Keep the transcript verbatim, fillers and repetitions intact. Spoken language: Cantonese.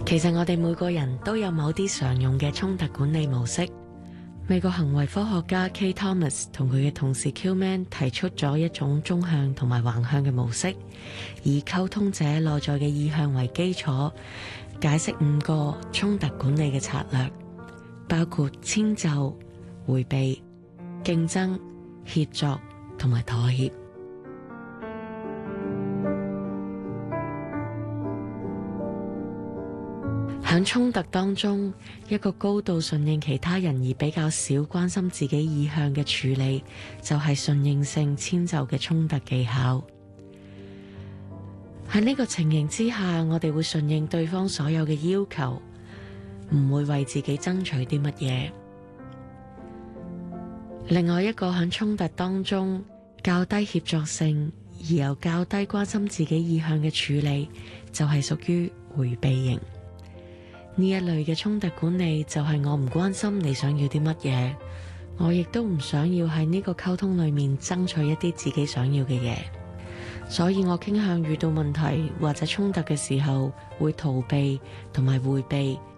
其實我哋每個人都有某啲常用嘅衝突管理模式。美國行為科學家 Kay Thomas 同佢嘅同事 Kuhlman 提出咗一種縱向同埋橫向嘅模式，以溝通者內在嘅意向為基礎，解釋五個衝突管理嘅策略，包括遷就、迴避、競爭、協作同埋妥協。喺衝突當中，一個高度順應其他人而比較少關心自己意向嘅處理，就係順應性遷就嘅衝突技巧。喺呢個情形之下，我哋會順應對方所有嘅要求，唔會為自己爭取啲乜嘢。另外一個喺衝突當中較低協作性而又較低關心自己意向嘅處理，就係屬於迴避型。呢一類嘅衝突管理就係我唔關心你想要啲乜嘢，我亦都唔想要喺呢個溝通裏面爭取一啲自己想要嘅嘢，所以我傾向遇到問題或者衝突嘅時候會逃避同埋迴避